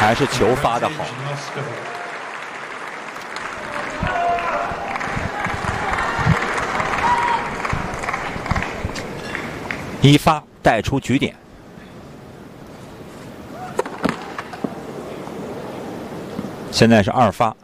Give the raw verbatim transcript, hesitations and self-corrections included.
还是球发的好。一发带出局点。现在是二发。